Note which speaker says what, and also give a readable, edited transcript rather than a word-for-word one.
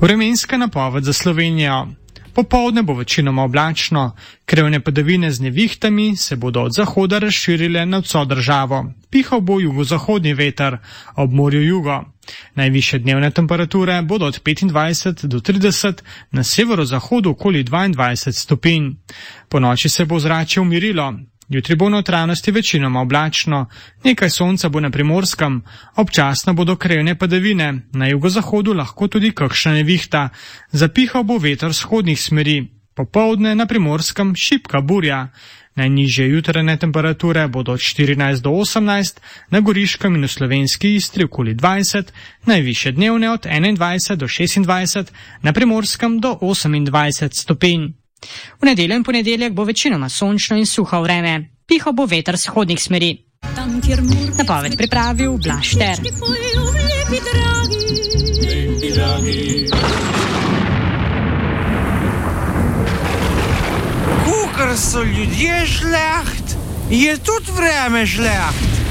Speaker 1: Vremenska napoved za Slovenijo. Popoldne bo večinoma oblačno, krevne padavine z nevihtami se bodo od zahoda razširile nad vso državo. Pihal bo jugozahodni veter, ob morju jugo. Najvišje dnevne temperature bodo od 25 do 30, na severozahodu okoli 22 stopinj. Po noči se bo zrače umirilo. Jutri bo v notranjosti večinoma oblačno, nekaj sonca bo na Primorskem, občasno bodo krevne padavine, na jugozahodu lahko tudi kakšna nevihta. Zapihal bo veter vzhodnih smeri, popoldne na Primorskem šibka burja. Najnižje jutranje temperature bodo od 14 do 18, na Goriškem in v slovenski Istri okoli 20, najvišje dnevne od 21 do 26, na Primorskem do 28 stopinj.
Speaker 2: V nedeljo in ponedeljek bo večinoma sončno in suho vreme. Pihal bo veter vzhodnih smeri. Napoved pripravil Blaž Šter.
Speaker 3: Kukor so ljudje žleht, je tudi vreme žleht.